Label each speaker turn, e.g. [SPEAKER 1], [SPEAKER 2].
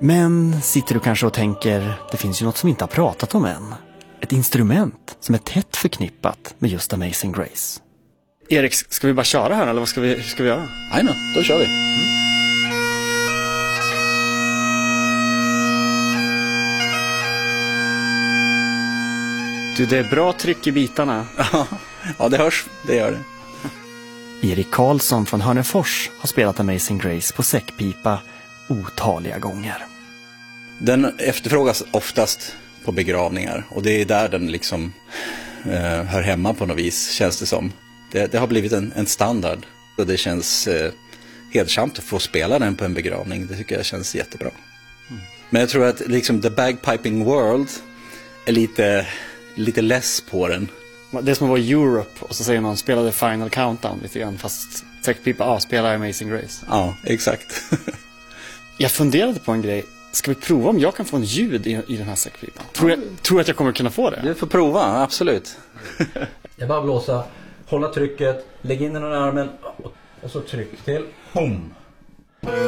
[SPEAKER 1] Men sitter du kanske och tänker, det finns ju något som inte har pratat om än. Ett instrument som är tätt förknippat med just Amazing Grace. Erik, ska vi bara köra här eller vad ska vi göra?
[SPEAKER 2] Nej, då kör vi.
[SPEAKER 1] Du, det är bra tryck i bitarna.
[SPEAKER 2] Ja, det hörs. Det gör det.
[SPEAKER 1] Erik Karlsson från Hörnefors har spelat Amazing Grace på säckpipa otaliga gånger.
[SPEAKER 2] Den efterfrågas oftast på begravningar och det är där den liksom hör hemma på något vis, känns det som. Det har blivit en standard och det känns hedersamt att få spela den på en begravning. Det tycker jag känns jättebra. Men jag tror att liksom The Bagpiping World är lite less på den.
[SPEAKER 1] Det är som att vara Europe och så säger någon spelade Final Countdown lite grann fast säckpipa, spelar Amazing Grace.
[SPEAKER 2] Ja, exakt.
[SPEAKER 1] Jag funderade på en grej. Ska vi prova om jag kan få en ljud i den här säckpipan? Tror att jag kommer kunna få det?
[SPEAKER 2] Du får prova, absolut.
[SPEAKER 3] Jag bara blåsa, hålla trycket, lägg in den i armen och så tryck till. Boom!